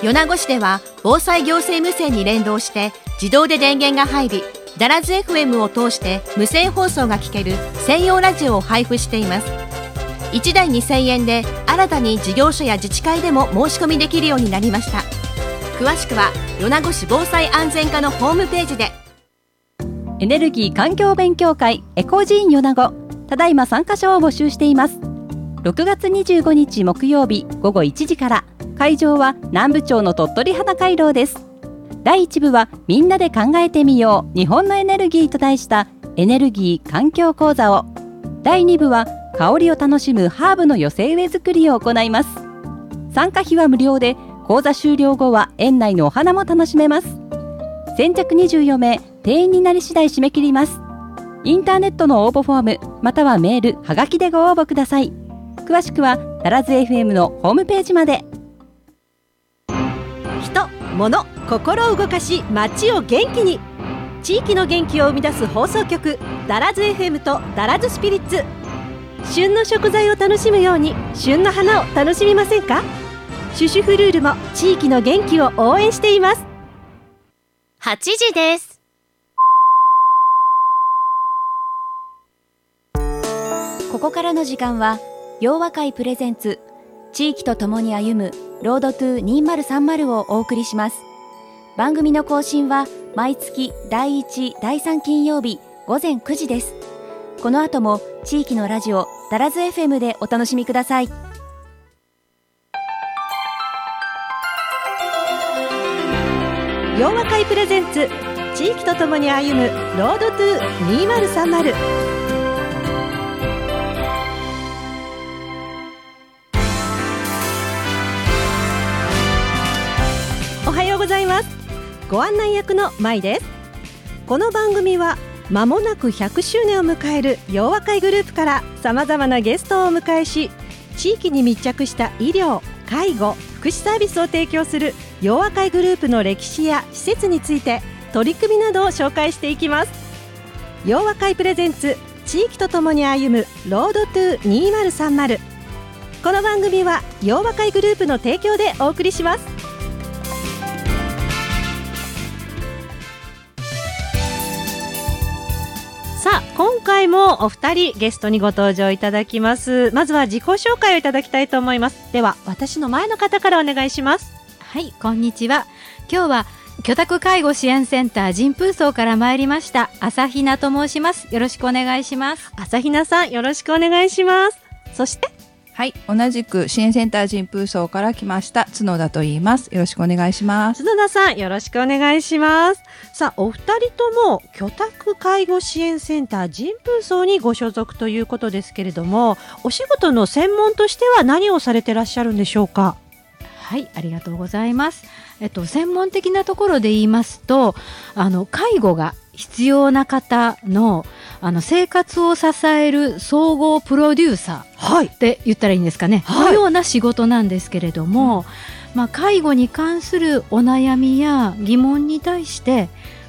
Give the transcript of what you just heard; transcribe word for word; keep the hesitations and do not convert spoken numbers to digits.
米子市では防災行政無線に連動して自動で電源が入り、ダラズ エフエム を通して無線放送が聞ける専用ラジオを配布しています。いちだいにせんえんで新たに事業所や自治会でも申し込みできるようになりました。詳しくは米子市防災安全課のホームページで。 エネルギー環境勉強会エコジーン米子、ただいま参加者を募集しています。ろくがつにじゅうごにち木曜日ごごいちじから、会場は南部町の鳥取花回廊です。だいいち部はみんなで考えてみよう日本のエネルギーと題したエネルギー環境講座を、だいに部は香りを楽しむハーブの寄せ植え作りを行います。参加費は無料で、講座終了後は園内のお花も楽しめます。先着にじゅうよんめい、定員になり次第締め切ります。インターネットの応募フォームまたはメール、はがきでご応募ください。詳しくはダラズ エフエム のホームページまで。 人、物、心を動かし街を元気に、地域の元気を生み出す放送局ダラズ エフエム とダラズスピリッツ。旬の食材を楽しむように旬の花を楽しみませんか。シュシュフルールも地域の元気を応援しています。 はちじです。 ここからの時間は洋和会プレゼンツ地域とともに歩むロードトゥにせんさんじゅうをお送りします。番組の更新は毎月だいいち、だいさん金曜日ごぜんくじです。この後も地域のラジオダラズ エフエム でお楽しみください。 洋和会プレゼンツ地域とともに歩むロードトゥにせんさんじゅう。おはようございます。ご案内役のまいです。この番組は間もなくひゃくしゅうねんを迎える洋和会グループからさまざまなゲストをお迎えし、地域に密着した医療、介護、福祉サービスを提供する洋和会グループの歴史や施設について、取り組みなどを紹介していきます。洋和会プレゼンツ地域とともに歩むロードトゥにせんさんじゅう。この番組は洋和会グループの提供でお送りします。さあ、今回もお二人ゲストにご登場いただきます。まずは自己紹介をいただきたいと思います。では私の前の方からお願いします。 はい、こんにちは。今日は居宅介護支援センター神風荘から参りました朝比奈と申します。よろしくお願いします。 朝比奈さん、よろしくお願いします。そしてはい、同じく支援センター神風荘から来ました角田と言います。よろしくお願いします。 角田さん、よろしくお願いします。さあ、お二人とも居宅介護支援センター神風荘にご所属ということですけれども、お仕事の専門としては何をされてらっしゃるんでしょうか。 はい、ありがとうございます。えっと、専門的なところで言いますと、あの介護が必要な方のあの生活を支える総合プロデューサーって言ったらいいんですかね、はい、のような仕事なんですけれども、まあ、介護に関するお悩みや疑問に対して